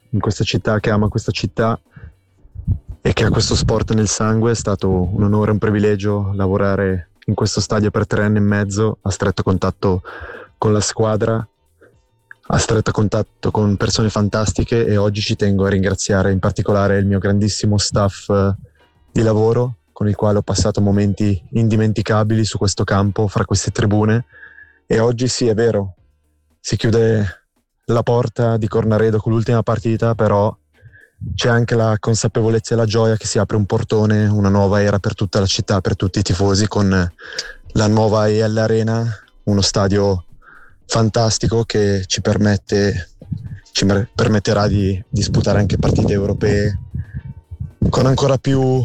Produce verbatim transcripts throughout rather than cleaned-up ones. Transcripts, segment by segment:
in questa città, che ama questa città e che ha questo sport nel sangue. È stato un onore e un privilegio lavorare in questo stadio per tre anni e mezzo, a stretto contatto con la squadra, a stretto contatto con persone fantastiche, e oggi ci tengo a ringraziare in particolare il mio grandissimo staff eh, di lavoro, con il quale ho passato momenti indimenticabili su questo campo, fra queste tribune. E oggi sì, è vero, si chiude la porta di Cornaredo con l'ultima partita, però c'è anche la consapevolezza e la gioia che si apre un portone, una nuova era per tutta la città, per tutti i tifosi, con la nuova E L Arena, uno stadio fantastico che ci permette, ci permetterà di disputare anche partite europee con ancora più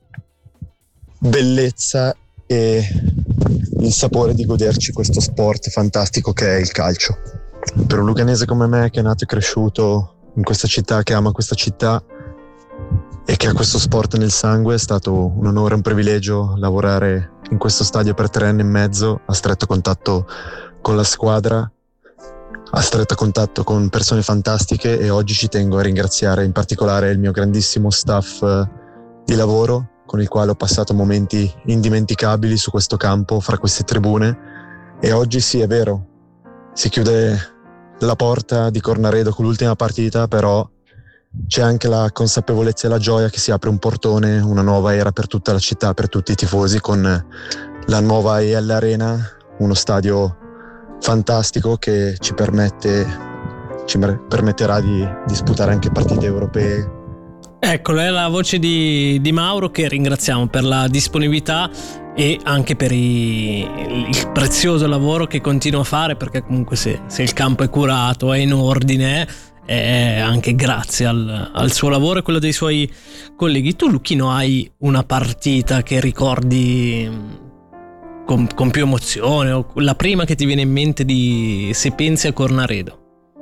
bellezza e il sapore di goderci questo sport fantastico che è il calcio. Per un luganese come me, che è nato e cresciuto in questa città, che ama questa città e che ha questo sport nel sangue, è stato un onore e un privilegio lavorare in questo stadio per tre anni e mezzo, a stretto contatto con la squadra, a stretto contatto con persone fantastiche, e oggi ci tengo a ringraziare in particolare il mio grandissimo staff di lavoro, con il quale ho passato momenti indimenticabili su questo campo, fra queste tribune. E oggi sì, è vero, si chiude la porta di Cornaredo con l'ultima partita, però c'è anche la consapevolezza e la gioia che si apre un portone, una nuova era per tutta la città, per tutti i tifosi, con la nuova E L Arena, uno stadio fantastico che ci permette, ci permetterà di disputare anche partite europee. Eccola, è la voce di, di Mauro, che ringraziamo per la disponibilità e anche per i, il prezioso lavoro che continua a fare, perché comunque se, se il campo è curato, è in ordine, è anche grazie al, al suo lavoro e quello dei suoi colleghi. Tu, Lucchino, hai una partita che ricordi con, con più emozione, o la prima che ti viene in mente di se pensi a Cornaredo?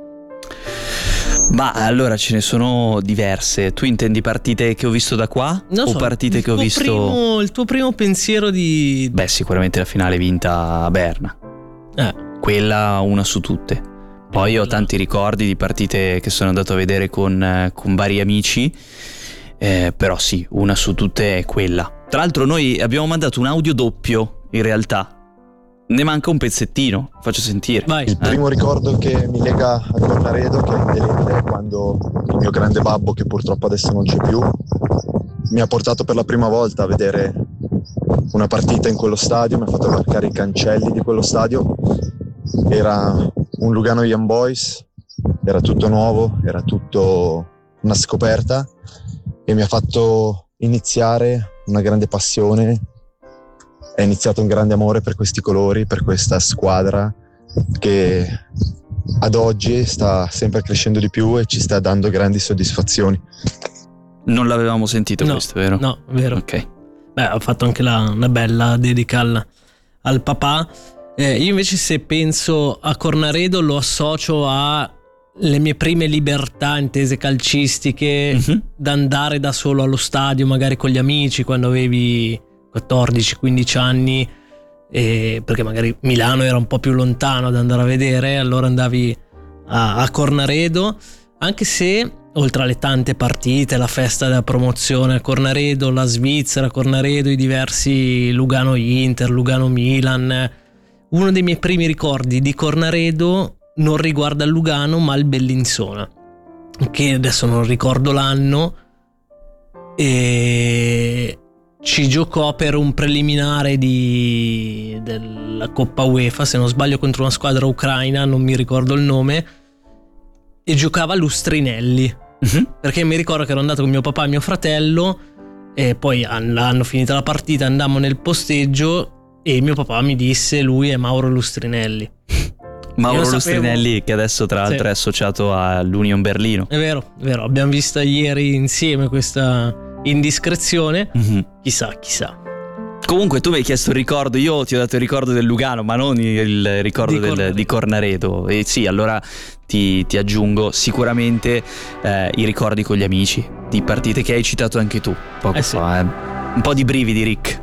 Ma allora ce ne sono diverse. Tu intendi partite che ho visto da qua? Non o so, partite che ho visto primo, il tuo primo pensiero di... Beh, sicuramente la finale vinta a Berna, eh. quella una su tutte. Poi ho tanti ricordi di partite che sono andato a vedere con, con vari amici, eh, però sì, una su tutte è quella. Tra l'altro noi abbiamo mandato un audio doppio, in realtà ne manca un pezzettino, faccio sentire. Vai. Il primo eh. ricordo che mi lega a Cornaredo, che è indelebile, è quando il mio grande babbo, che purtroppo adesso non c'è più, mi ha portato per la prima volta a vedere una partita in quello stadio, mi ha fatto varcare i cancelli di quello stadio. Era un Lugano Young Boys, era tutto nuovo, era tutto una scoperta, e mi ha fatto iniziare una grande passione. È iniziato un grande amore per questi colori, per questa squadra che ad oggi sta sempre crescendo di più e ci sta dando grandi soddisfazioni. Non l'avevamo sentito no, questo, vero? No, vero. Ok. Beh, ho fatto anche la, una bella dedica al, al papà. Eh, io invece, se penso a Cornaredo, lo associo a le mie prime libertà intese calcistiche, mm-hmm. da andare da solo allo stadio, magari con gli amici, quando avevi quattordici quindici anni, e perché magari Milano era un po' più lontano da andare a vedere, allora andavi a, a Cornaredo, anche se oltre alle tante partite, la festa della promozione a Cornaredo, la Svizzera a Cornaredo, i diversi Lugano-Inter, Lugano-Milan, uno dei miei primi ricordi di Cornaredo non riguarda il Lugano ma il Bellinzona, che adesso non ricordo l'anno, e ci giocò per un preliminare di, della Coppa UEFA, se non sbaglio, contro una squadra ucraina, non mi ricordo il nome, e giocava Lustrinelli, uh-huh. perché mi ricordo che ero andato con mio papà e mio fratello, e poi hanno finito la partita, andammo nel posteggio e mio papà mi disse: lui è Mauro Lustrinelli. Mauro Lustrinelli, che adesso tra l'altro sì. è associato all'Union Berlino. È vero, è vero, abbiamo visto ieri insieme questa indiscrezione, mm-hmm. chissà, chissà. Comunque tu mi hai chiesto il ricordo, io ti ho dato il ricordo del Lugano, ma non il ricordo di, del, Cornaredo. di Cornaredo. E sì, allora ti, ti aggiungo sicuramente eh, i ricordi con gli amici, di partite che hai citato anche tu poco eh fa. Sì. Eh. Un po' di brividi, Rick.